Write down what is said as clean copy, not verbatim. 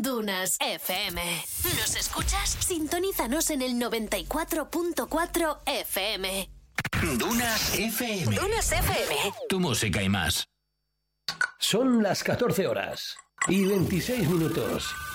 Dunas FM. ¿Nos escuchas? Sintonízanos en el 94.4 FM. Dunas FM. Dunas FM. Tu música y más. Son las 14 horas y 26 minutos.